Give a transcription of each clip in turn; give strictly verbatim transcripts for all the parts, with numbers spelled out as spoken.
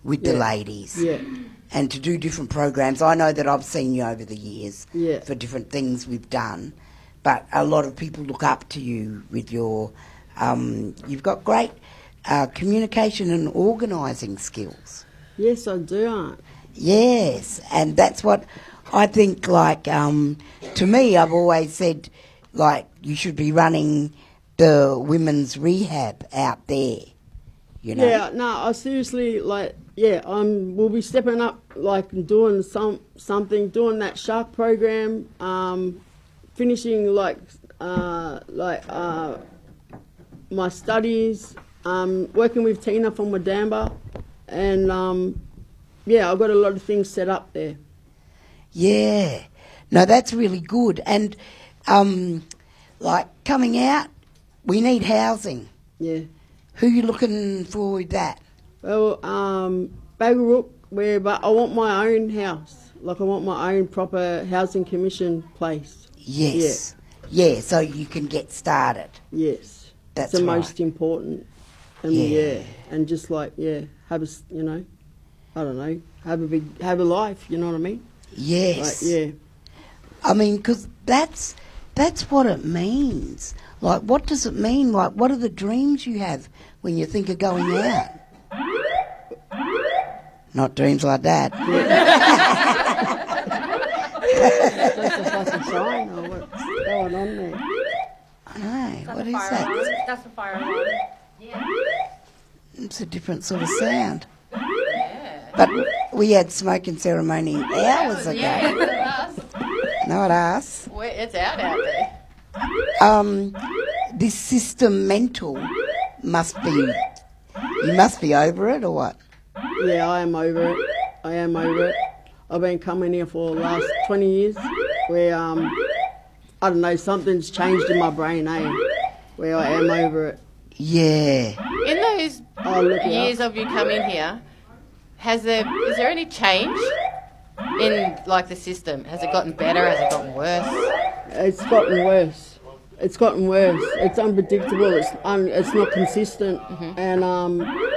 with yeah. the ladies. Yeah. And to do different programs. I know that I've seen you over the years yeah. for different things we've done, but a lot of people look up to you with your, um, you've got great uh, communication and organising skills. Yes, I do, Aunt. Yes, and that's what I think, like, um, to me, I've always said, like, you should be running the women's rehab out there, you know? Yeah, no, I seriously, like, yeah, um, we'll be stepping up, like, and doing some something, doing that shark program, um, finishing, like, uh, like uh, my studies, um, working with Tina from Wadamba, and, um, yeah, I've got a lot of things set up there. Yeah. No, that's really good. And, um, like, coming out, we need housing. Yeah. Who are you looking for with that? Well, um, Bagalrook, where, but I want my own house. Like, I want my own proper housing commission place. Yes. Yeah, yeah, so you can get started. Yes. That's the right. most important. And Yeah. yeah. And just like, yeah, have a, s- you know, I don't know, have a big, have a life, you know what I mean? Yes. Like, yeah. I mean, because that's, that's what it means. Like, what does it mean? Like, what are the dreams you have when you think of going out? Not dreams like that. That's just like a sign or what's going on there. I know. That's What a is fire that? alarm. That's a fire alarm. Yeah. It's a different sort of sound. Yeah. But we had smoking ceremony hours ago. Yeah, it's us. Not us. We're, it's out out there. Um, this system mental must be, you must be over it or what? Yeah, I am over it. I am over it. I've been coming here for the last twenty years where, um, I don't know, something's changed in my brain, eh? Where I am over it. Yeah. In those Oh, look it years up. of you coming here, has there is there any change in like the system? Has it gotten better? Has it gotten worse? It's gotten worse. It's gotten worse. It's unpredictable. It's un, it's not consistent, Mm-hmm. and um,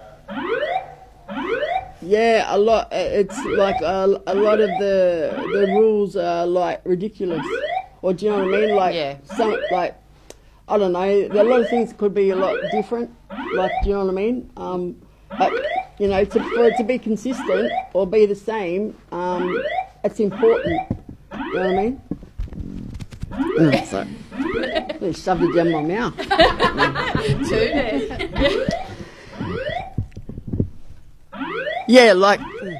yeah, a lot. It's like a, a lot of the the rules are like ridiculous, or do you know what I mean? Like Yeah. some like I don't know. A lot of things could be a lot different. Like, do you know what I mean? Um, but you know, to, for it to be consistent or be the same, um, it's important. You know what I mean? Mm, sorry. I shoved it down my mouth. Two there. Yeah, like,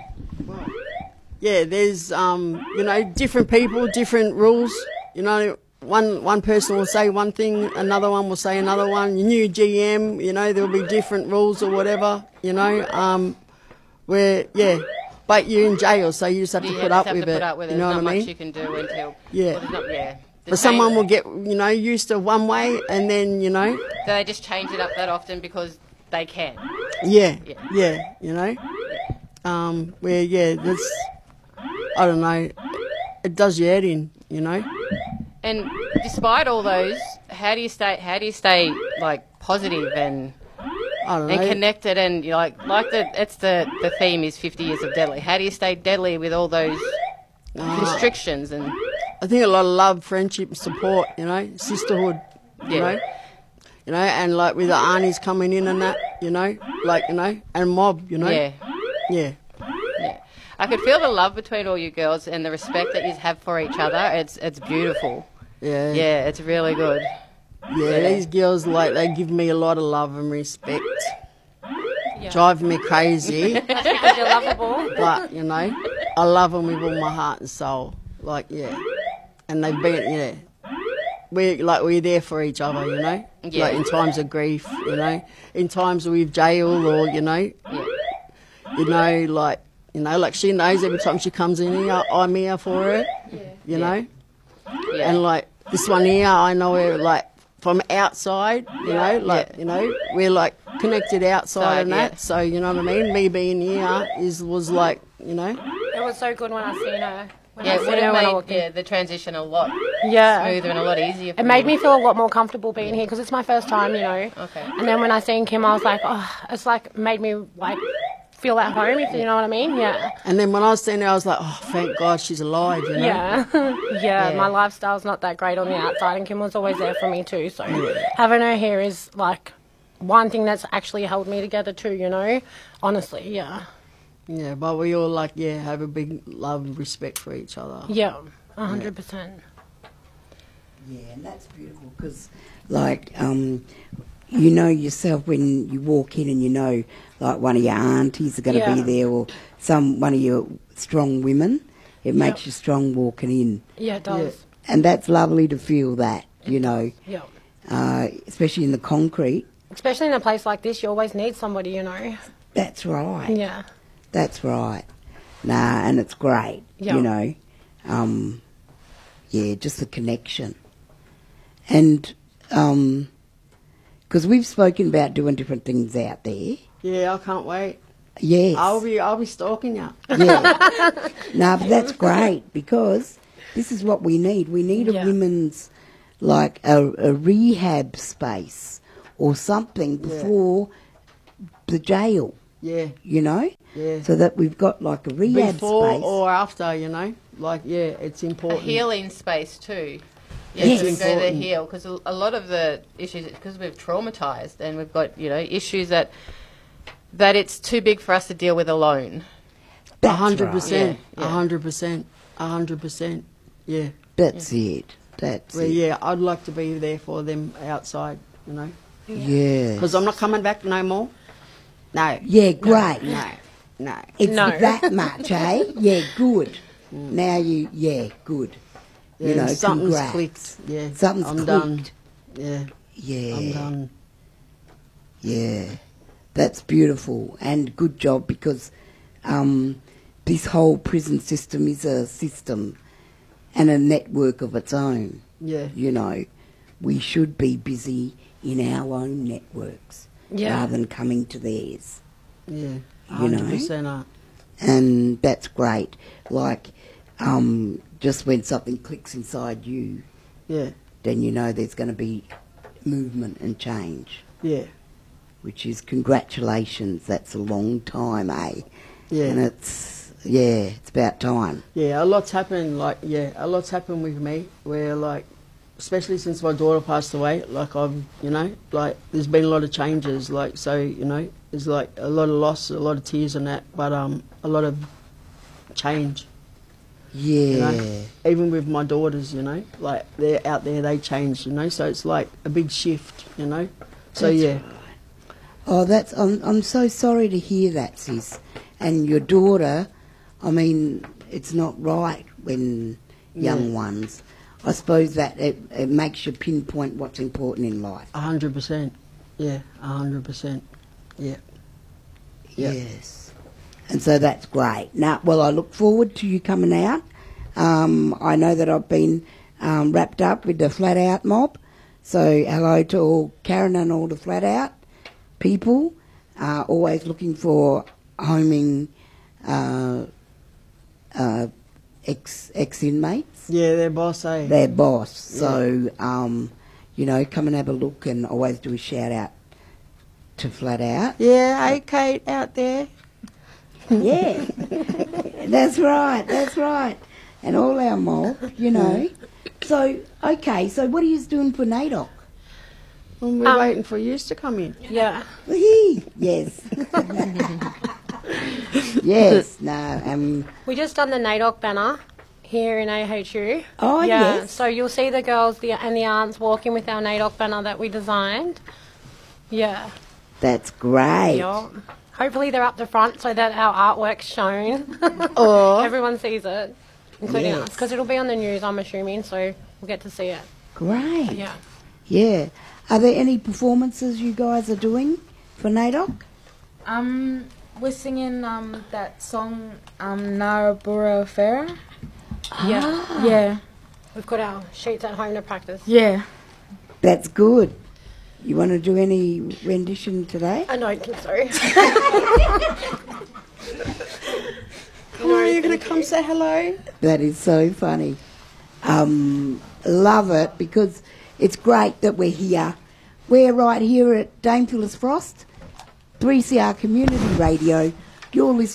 yeah, there's, um, you know, different people, different rules. You know, one one person will say one thing, another one will say another one. New G M, you know, there'll be different rules or whatever, you know, um, where, yeah. But you're in jail, so you just have to You put just up have with to it. put up with it. You know There's what not I mean? much you can do until Yeah. well, there's not, yeah. The But someone change- will get, you know, used to one way and then, you know, Do they just change it up that often because they can? yeah, Yeah. yeah, you know. Um, where, yeah, that's, I don't know, it does your head in, you know. And despite all those, how do you stay? How do you stay like positive and I don't know. and connected and you know, like like the it's the the theme is fifty years of deadly. How do you stay deadly with all those constrictions and I think a lot of love, friendship, and support, you know, sisterhood, you Yeah. know. You know, and like with the aunties coming in and that, you know, like, you know, and mob, you know. yeah, Yeah. yeah. I could feel the love between all you girls and the respect that you have for each other. It's it's beautiful. Yeah. Yeah, it's really good. Yeah, these girls, like, they give me a lot of love and respect. Yeah. Drive me crazy, Because you're lovable. but, you know, I love them with all my heart and soul. Like, yeah. And they've been, yeah. We're, like, we're there for each other, you know? Yeah. Like, in times of grief, you know? In times we've jail or, you know, Yeah. you know, like, you know, like she knows every time she comes in here, I'm here for her, Yeah. you know? Yeah. And, like, this one here, I know her, like, from outside, you know, like, Yeah. you know, we're, like, connected outside Side, and that. yeah. So, you know what I mean? Me being here is was, like, you know? It was so good when I seen her. When Yeah, I it seen would her have when I made walked in. yeah, the transition a lot Yeah. smoother and a lot easier. For It made you. me feel a lot more comfortable being here because it's my first time, you know. Okay. And then when I seen Kim, I was like, oh, it's like made me like feel at home, if you know what I mean. Yeah. And then when I was standing there, I was like, oh, thank God she's alive, you know? Yeah. yeah, Yeah. my lifestyle's not that great on the outside, and Kim was always there for me too. So having her here is like one thing that's actually held me together too, you know? Honestly, yeah. Yeah, but we all, like, yeah, have a big love and respect for each other. Yeah, one hundred percent. Yeah, and that's beautiful because, like, um, you know yourself when you walk in and you know, like, one of your aunties are going to Yeah. be there or some one of your strong women. It makes Yep. you strong walking in. Yeah, it does. And that's lovely to feel that, you know, Yeah. uh, especially in the concrete. Especially in a place like this, you always need somebody, you know? That's right. Yeah. That's right. Nah, and it's great, Yeah. you know. Um, yeah, just the connection. And because we've spoken about doing different things out there. Yeah, I can't wait. Yes. I'll be, I'll be stalking you. Yeah. No, but that's great because this is what we need. We need a Yeah. women's, like a, a rehab space or something before the jail, Yeah, you know, yeah. so that we've got like a rehab Before space. or after, you know? Like, yeah, it's A important. healing space too. Yeah, Yes. so we go there Important. heal because a, a lot of the issues because we've traumatized and we've got you know issues that that it's too big for us to deal with alone. A That's hundred right. percent. Yeah, A yeah. hundred percent. A hundred percent. Yeah. That's it. That's Well, it. yeah, I'd like to be there for them outside, you know? Yeah. Because I'm not coming back no more. No. Yeah, great. No. No. It's No. that much, eh? Yeah, good. Now you, yeah, good. Yeah, you know, something's congrats. clicked. Yeah. Something's I'm clicked. done. Yeah. Yeah. I'm done. Yeah, that's beautiful and good job because um, this whole prison system is a system and a network of its own. Yeah. You know, we should be busy in our own networks Yeah. rather than coming to theirs. Yeah. A You know? hundred percent. uh, And that's great. Like, um, just when something clicks inside you, Yeah. then you know there's going to be movement and change. Yeah. Which is congratulations. That's a long time, eh? Yeah. And it's, yeah, it's about time. Yeah, a lot's happened, like, yeah, a lot's happened with me where, like, especially since my daughter passed away, like, I've, you know, like, there's been a lot of changes, like, so, you know, there's, like, a lot of loss, a lot of tears and that, but, um, a lot of change, Yeah. you know, even with my daughters, you know, like, they're out there, they changed, you know, so it's, like, a big shift, you know, so, That's yeah. right. Oh, that's, I'm, I'm so sorry to hear that, sis. And your daughter, I mean, it's not right when young Yeah. ones. I suppose that it, it makes you pinpoint what's important in life. A hundred percent, yeah, a hundred percent, yeah. Yeah. Yes. And so that's great. Now, well, I look forward to you coming out. Um, I know that I've been um, wrapped up with the Flat Out mob. So hello to all Karen and all the Flat Out people. Uh, always looking for homing uh, uh, ex ex inmates. Yeah, they're boss, eh? Their boss. So um, you know, come and have a look, and always do a shout out to Flat Out. Yeah, hey, Kate, out there. Yeah, that's right, that's right. And all our mob, you know. So, okay, so what are you doing for NAIDOC? Well, we're Um, waiting for yous to come in. Yeah. Whee! Yes. Yes, no, um, We just done the NAIDOC banner here in A H U. oh, yeah. yes. So you'll see the girls the, and the aunts walking with our NAIDOC banner that we designed. Yeah. That's great. Yeah. Hopefully they're up the front so that our artwork's shown. Oh, Everyone sees it, including Yes. us, because it'll be on the news, I'm assuming, so we'll get to see it. Great. Yeah. Yeah. Are there any performances you guys are doing for NAIDOC? Um, we're singing um that song um Narabura Farah. Yeah. Yeah, We've got our sheets at home to practice. yeah. That's good. You want to do any rendition today? I don't think so. come on, you're going to come say hello? That is so funny. Um, love it because it's great that we're here. We're right here at Dame Phyllis Frost, three C R Community Radio, You're listening